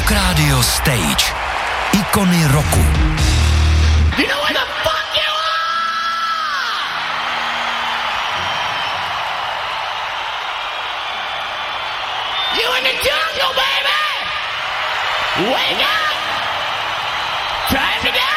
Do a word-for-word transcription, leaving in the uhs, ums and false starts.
Rock Radio Stage. Ikony roku. You know where the fuck you are? You in the jungle, baby! Wake up!